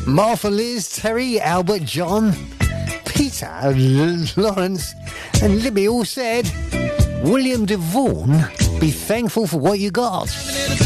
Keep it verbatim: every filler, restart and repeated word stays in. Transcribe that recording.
Martha, Liz, Terry, Albert, John, Peter, L- Lawrence and Libby all said, William DeVaughn, be thankful for what you got.